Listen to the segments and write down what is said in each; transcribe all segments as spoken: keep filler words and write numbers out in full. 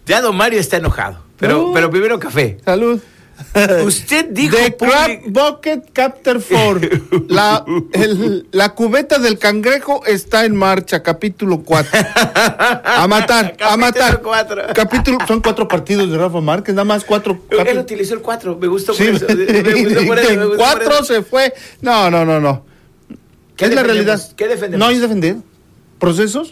Ya don Mario está enojado. Pero, uh, pero primero café. Salud. Usted dijo... The Crab Bucket Chapter cuatro. La, el, la cubeta del cangrejo está en marcha, capítulo cuatro. A matar, a matar. cuatro. Capítulo, son cuatro partidos de Rafa Márquez, nada más cuatro. Él capi- utilizó el cuatro, me gustó por Sí. eso. Me gustó por eso, me En gustó cuatro por eso. se fue. No, no, no, no. ¿Qué es la defendemos? realidad. ¿Qué defendemos? No hay defender. ¿Procesos?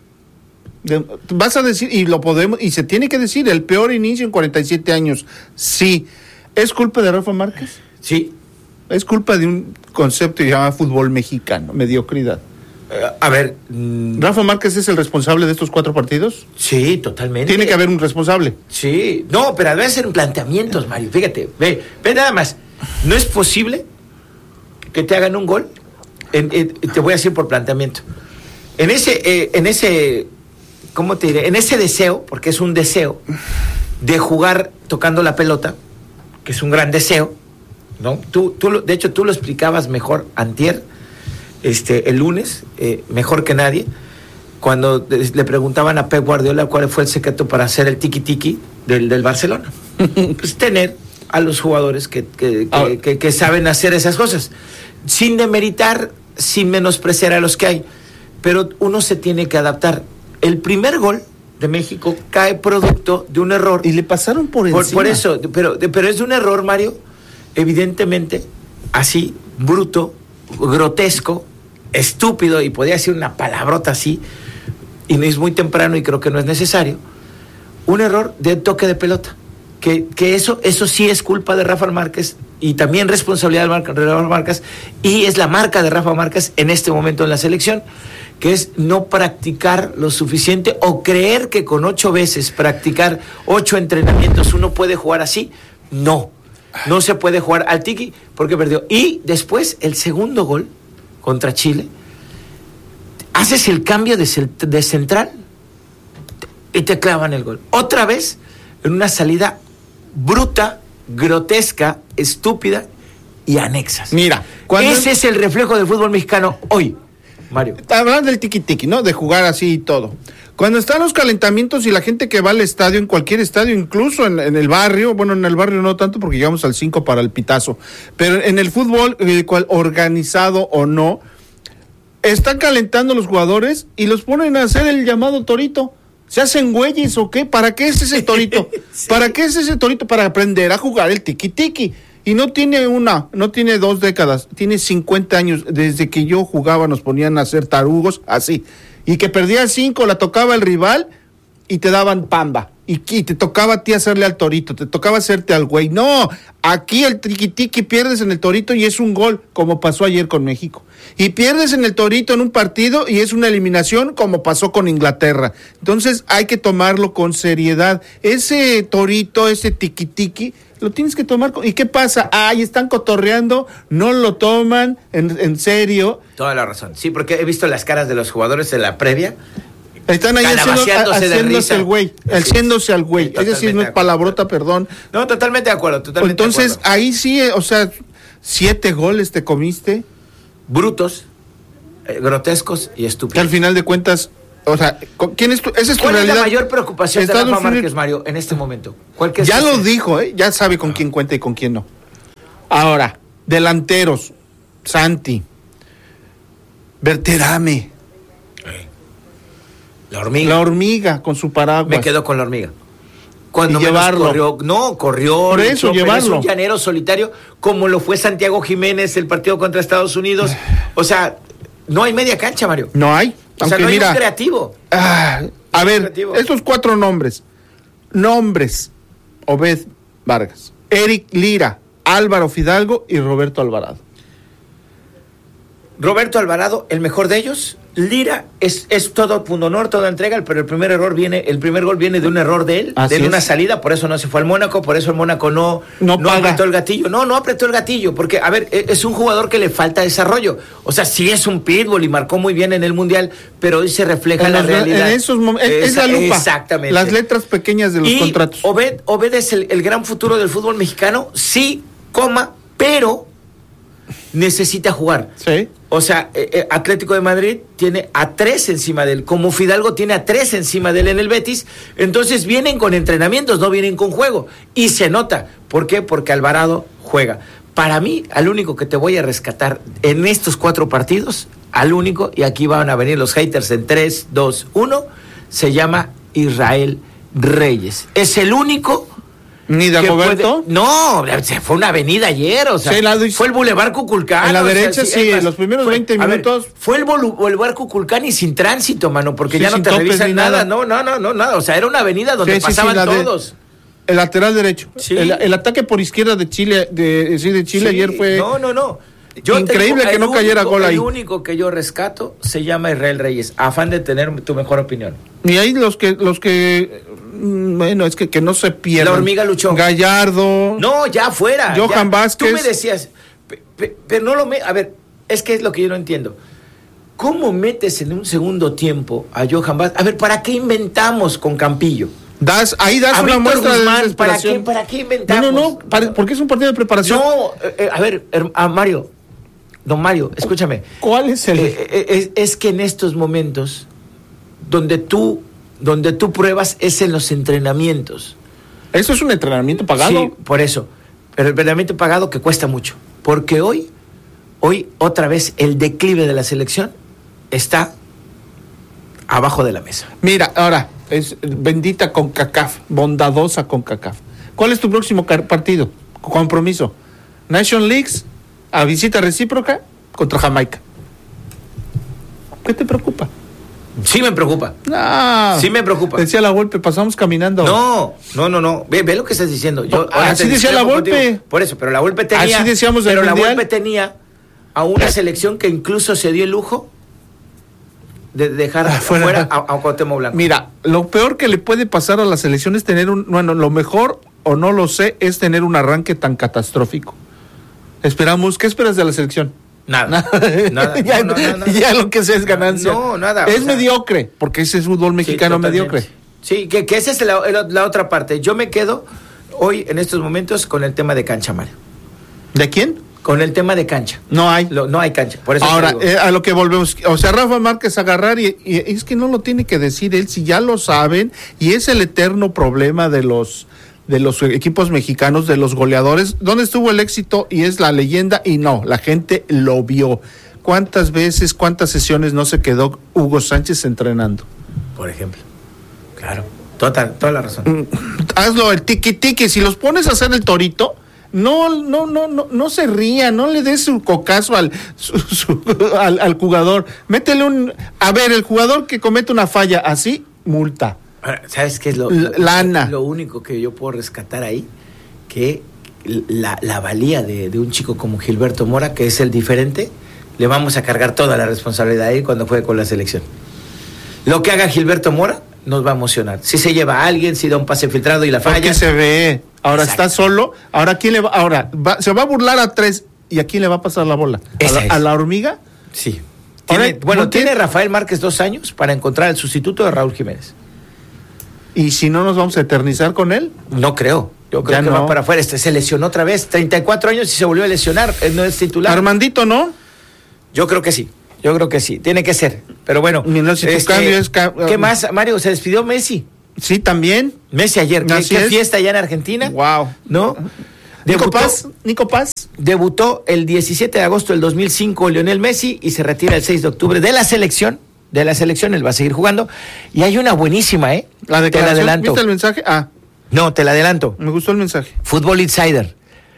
De, vas a decir, y lo podemos, y se tiene que decir, el peor inicio en cuarenta y siete años. Sí. ¿Es culpa de Rafa Márquez? Sí. Es culpa de un concepto que se llama fútbol mexicano, mediocridad. Uh, a ver. Mmm, ¿Rafa Márquez es el responsable de estos cuatro partidos? Sí, totalmente. Tiene que haber un responsable. Sí. No, pero debe ser planteamientos, Mario. Fíjate, ve, ve nada más. No es posible que te hagan un gol. En, en, te voy a decir por planteamiento. En ese, eh, en ese, ¿cómo te diré? En ese deseo, porque es un deseo, de jugar tocando la pelota, que es un gran deseo, ¿no? Tú, tú, de hecho, tú lo explicabas mejor antier, este, el lunes, eh, mejor que nadie, cuando le preguntaban a Pep Guardiola cuál fue el secreto para hacer el tiki-tiki del, del Barcelona. Pues tener a los jugadores que, que, que, que, que saben hacer esas cosas, sin demeritar, sin menospreciar a los que hay, pero uno se tiene que adaptar. El primer gol de México cae producto de un error. Y le pasaron por encima. Por, por eso, pero, pero es un error, Mario, evidentemente, así, bruto, grotesco, estúpido, y podía decir una palabrota así, y no es muy temprano y creo que no es necesario, un error de toque de pelota. Que, que eso, eso sí es culpa de Rafa Márquez y también responsabilidad de Rafa Márquez, y es la marca de Rafa Márquez en este momento en la selección, que es no practicar lo suficiente o creer que con ocho veces practicar ocho entrenamientos uno puede jugar así. No, no se puede jugar al tiki porque perdió. Y después el segundo gol contra Chile, haces el cambio de, de central y te clavan el gol. Otra vez en una salida bruta, grotesca, estúpida y anexas. Mira, ese es el reflejo del fútbol mexicano hoy, Mario. Hablando del tiki-tiki, ¿no? De jugar así y todo. Cuando están los calentamientos y la gente que va al estadio, en cualquier estadio, incluso en, en el barrio, bueno, en el barrio no tanto porque llegamos al cinco para el pitazo, pero en el fútbol, eh, cual, organizado o no, están calentando los jugadores y los ponen a hacer el llamado torito. ¿Se hacen güeyes o qué? ¿Para qué es ese torito? Sí. ¿Para qué es ese torito? Para aprender a jugar el tiki-tiki. Y no tiene una, no tiene dos décadas, tiene cincuenta años. Desde que yo jugaba nos ponían a hacer tarugos así. Y que perdía cinco, la tocaba el rival y te daban pamba. Y, y te tocaba a ti hacerle al torito, te tocaba hacerte al güey. No, aquí el tiki-tiki pierdes en el torito y es un gol, como pasó ayer con México. Y pierdes en el torito en un partido y es una eliminación, como pasó con Inglaterra. Entonces hay que tomarlo con seriedad. Ese torito, ese tiki-tiki, lo tienes que tomar. Con... ¿Y qué pasa? Ay, están cotorreando, no lo toman en, en serio. Toda la razón. Sí, porque he visto las caras de los jugadores en la previa. Están ahí haciendo, haciéndose el güey, haciéndose al güey. Sí, es decir, no es palabrota, perdón. No, totalmente de acuerdo, totalmente Entonces, de acuerdo. ahí sí, o sea, siete goles te comiste. Brutos, eh, grotescos y estúpidos. Que al final de cuentas, o sea, ¿quién es tu, esa es tu ¿Cuál realidad? es la mayor preocupación Estados de Rafa Unidos... Márquez, Mario, en este momento? ¿Cuál que es ya este? lo dijo, ¿eh? Ya sabe con quién cuenta y con quién no. Ahora, delanteros, Santi, Berterame. La hormiga. La hormiga con su paraguas. Me quedo con la hormiga. Cuando y llevarlo. Corrió, no, corrió. Por eso, luchó, llevarlo. Es un llanero solitario, como lo fue Santiago Jiménez el partido contra Estados Unidos. O sea, no hay media cancha, Mario. No hay. O sea, no hay un creativo. Ah, a no ver, creativo. Estos cuatro nombres. Nombres. Obed Vargas, Eric Lira, Álvaro Fidalgo y Roberto Alvarado. Roberto Alvarado, el mejor de ellos. Lira es, es todo punto honor, toda entrega, pero el primer error viene, el primer gol viene de un error de él, Así de es. una salida, por eso no se fue al Mónaco, por eso el Mónaco no, no, no apretó el gatillo. No, no apretó el gatillo, porque, a ver, es un jugador que le falta desarrollo. O sea, sí es un pitbull y marcó muy bien en el Mundial, pero hoy se refleja en la los, realidad. En esos momentos, es, es la lupa. Exactamente. Las letras pequeñas de los y contratos. Obed, Obed es el, el gran futuro del fútbol mexicano, sí, coma, pero necesita jugar. Sí. O sea, eh, eh, Atlético de Madrid tiene a tres encima de él, como Fidalgo tiene a tres encima de él en el Betis, entonces vienen con entrenamientos, no vienen con juego, y se nota. ¿Por qué? Porque Alvarado juega. Para mí, al único que te voy a rescatar en estos cuatro partidos, al único, y aquí van a venir los haters en tres, dos, uno, se llama Israel Reyes. Es el único... ¿Ni de Roberto? No, se fue una avenida ayer, o sea, sí, la, fue el Boulevard Cuculcán. En la o derecha, sea, sí, en los primeros fue, veinte minutos. Ver, fue el Boulevard Cuculcán y sin tránsito, mano, porque sí, ya no te revisan nada. nada. No, no, no, no, nada. O sea, era una avenida donde sí, pasaban sí, sí, todos. De, el lateral derecho. Sí. El, el ataque por izquierda de Chile, de, sí, de Chile sí, ayer fue... No, no, no. Yo increíble tengo, que no cayera único, gol ahí. El único que yo rescato se llama Israel Reyes, afán de tener tu mejor opinión. Y ahí los que, los que, bueno, es que, que no se pierdan. La hormiga luchó. Gallardo. No, ya fuera. Johan ya. Vázquez. Tú me decías, pero no lo me, a ver, es que es lo que yo no entiendo. ¿Cómo metes en un segundo tiempo a Johan Vázquez? A ver, ¿para qué inventamos con Campillo? Das, ahí das a una Víctor muestra Guzmán, de desesperación. ¿Para qué, ¿Para qué inventamos? No, no, no, para, porque es un partido de preparación. No, eh, a ver, a Mario, don Mario, escúchame. ¿Cuál es el...? Eh, eh, es, es que en estos momentos, donde tú, donde tú pruebas es en los entrenamientos. ¿Eso es un entrenamiento pagado? Sí, por eso. Pero el entrenamiento pagado que cuesta mucho. Porque hoy, hoy otra vez el declive de la selección está abajo de la mesa. Mira, ahora, es bendita CONCACAF, bondadosa CONCACAF. ¿Cuál es tu próximo partido? Compromiso. Nation Leagues, a visita recíproca contra Jamaica. ¿Qué te preocupa? Sí me preocupa. No. Sí me preocupa. Decía la Volpe, pasamos caminando. No, no, no, no. Ve, ve lo que estás diciendo. Yo, oh, así decía la Volpe. Por eso, pero la Volpe tenía. Así decíamos del Pero mundial. la Volpe tenía a una selección que incluso se dio el lujo de dejar ah, fuera, fuera a, a Cuauhtémoc Blanco. Mira, lo peor que le puede pasar a la selección es tener un, bueno, lo mejor o no lo sé es tener un arranque tan catastrófico. Esperamos, ¿qué esperas de la selección? Nada, nada. ya, no, no, no, ya lo que sea es ganancia. No, nada. Es sea, mediocre, porque ese es fútbol mexicano sí, mediocre. Sí, que, que esa es la, la, la otra parte. Yo me quedo hoy en estos momentos con el tema de cancha, Mario. ¿De quién? Con el tema de cancha. No hay. Lo, no hay cancha. Por eso ahora, eh, a lo que volvemos. O sea, Rafa Márquez agarrar y, y es que no lo tiene que decir él, si ya lo saben, y es el eterno problema de los de los equipos mexicanos, de los goleadores. ¿Dónde estuvo el éxito? Y es la leyenda, y no, la gente lo vio. ¿Cuántas veces, cuántas sesiones no se quedó Hugo Sánchez entrenando? Por ejemplo. Claro, toda, toda la razón. Hazlo el tiki tiki, si los pones a hacer el torito, no, no, no, no, no se ría, no le des su cocazo al, su, su, al, al jugador. Métele un, a ver, el jugador que comete una falla así, multa. ¿Sabes qué es lo, lo, Lana. lo único que yo puedo rescatar ahí? Que la, la valía de, de un chico como Gilberto Mora, que es el diferente, le vamos a cargar toda la responsabilidad ahí cuando juegue con la selección. Lo que haga Gilberto Mora nos va a emocionar. Si se lleva a alguien, si da un pase filtrado y la falla. Porque se ve. Ahora Exacto. Está solo. Ahora quién le va, ahora va, se va a burlar a tres y a quién le va a pasar la bola. ¿A la, ¿A la hormiga? Sí. Tiene, ahora, bueno, tiene tiene Rafael Márquez dos años para encontrar el sustituto de Raúl Jiménez. ¿Y si no nos vamos a eternizar con él? No creo. Yo creo ya que no. va para afuera. Este se lesionó otra vez. treinta y cuatro años y se volvió a lesionar. Él no es titular. Armandito, ¿no? Yo creo que sí. Yo creo que sí. Tiene que ser. Pero bueno. No, si este, cambio es ca- ¿qué más, Mario? Se despidió Messi. Sí, también. Messi ayer. ¿Qué, ¿qué fiesta allá en Argentina? Wow. ¿No? Nico Paz. Nico Paz. Debutó el diecisiete de agosto del dos mil cinco Lionel Messi y se retira el seis de octubre de la selección. De la selección, él va a seguir jugando. Y hay una buenísima, ¿eh? La declaración, te la adelanto. ¿Viste el mensaje? Ah. No, te la adelanto. Me gustó el mensaje. Fútbol Insider.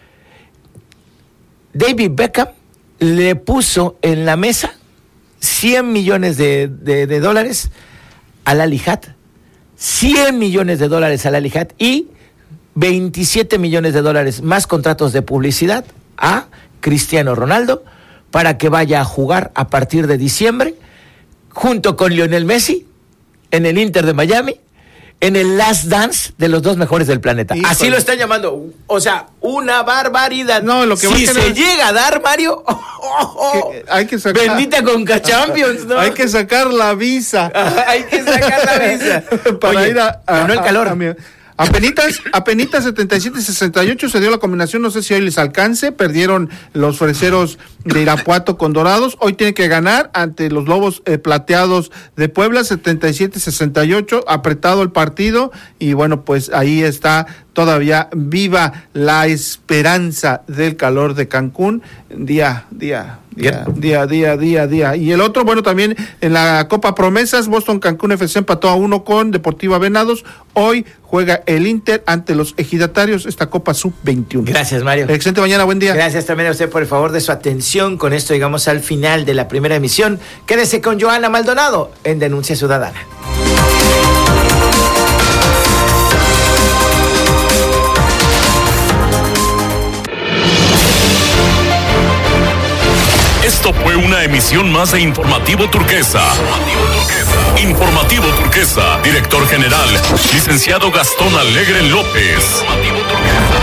David Beckham le puso en la mesa cien millones de, de, de dólares al Al-Ittihad. cien millones de dólares al Al-Ittihad y veintisiete millones de dólares más contratos de publicidad a Cristiano Ronaldo para que vaya a jugar a partir de diciembre junto con Lionel Messi, en el Inter de Miami, en el Last Dance de los dos mejores del planeta. Híjole. Así lo están llamando. O sea, una barbaridad. No, lo que si se tener... llega a dar, Mario, oh, oh, oh, que hay que sacar... bendita Conca Champions, ¿no? Hay que sacar la visa. Hay que sacar la visa. Para Oye, ir a, a, ganó el calor. A, a, Apenitas, apenitas setenta y siete sesenta y ocho se dio la combinación, no sé si hoy les alcance, perdieron los freseros de Irapuato con Dorados, hoy tiene que ganar ante los Lobos eh, Plateados de Puebla, setenta y siete sesenta y ocho, apretado el partido, y bueno, pues ahí está todavía viva la esperanza del calor de Cancún, día, día, día, día, día, día, día. Y el otro, bueno, también en la Copa Promesas, Boston Cancún F C empató a uno con Deportiva Venados, hoy juega el Inter ante los ejidatarios, esta Copa sub veintiuno. Gracias, Mario. Excelente mañana, buen día. Gracias también a usted por el favor de su atención. Con esto llegamos al final de la primera emisión. Quédese con Joana Maldonado en Denuncia Ciudadana. Esto fue una emisión más de Informativo Turquesa. Informativo Turquesa. Informativo Turquesa. Director General, licenciado Gastón Alegre López. Informativo Turquesa.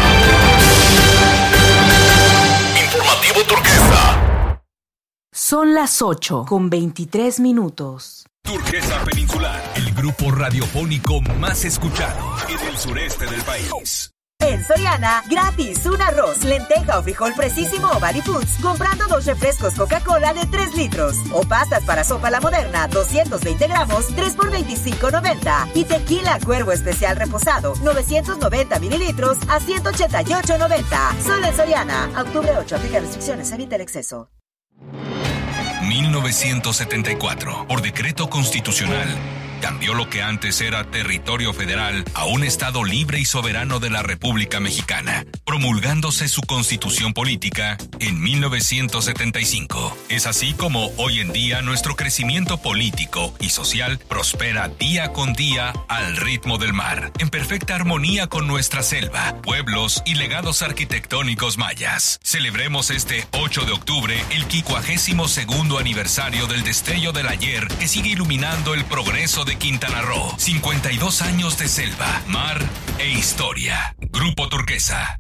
Informativo Turquesa. Son las ocho con veintitrés minutos. Turquesa Peninsular, el grupo radiofónico más escuchado en el sureste del país. En Soriana, gratis, un arroz, lenteja o frijol Precisimo o Body Foods, comprando dos refrescos Coca-Cola de tres litros. O pastas para sopa La Moderna, doscientos veinte gramos, tres por veinticinco noventa. Y tequila Cuervo Especial Reposado, novecientos noventa mililitros a ciento ochenta y ocho noventa. Solo en Soriana. Octubre ocho, aplica restricciones, evita el exceso. mil novecientos setenta y cuatro, por decreto constitucional, cambió lo que antes era territorio federal a un estado libre y soberano de la República Mexicana, promulgándose su constitución política en mil novecientos setenta y cinco. Es así como hoy en día nuestro crecimiento político y social prospera día con día al ritmo del mar, en perfecta armonía con nuestra selva, pueblos y legados arquitectónicos mayas. Celebremos este ocho de octubre el quincuagésimo segundo aniversario del destello del ayer que sigue iluminando el progreso de Quintana Roo. cincuenta y dos años de selva, mar e historia. Grupo Turquesa.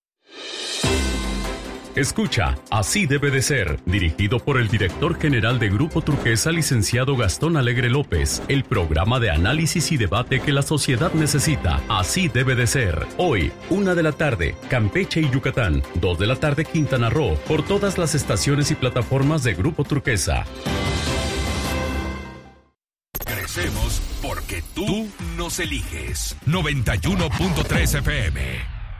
Escucha, Así debe de ser, dirigido por el director general de Grupo Turquesa, licenciado Gastón Alegre López, el programa de análisis y debate que la sociedad necesita. Así debe de ser. Hoy, una de la tarde, Campeche y Yucatán, dos de la tarde, Quintana Roo, por todas las estaciones y plataformas de Grupo Turquesa. Crecemos porque tú nos eliges. noventa y uno punto tres F M.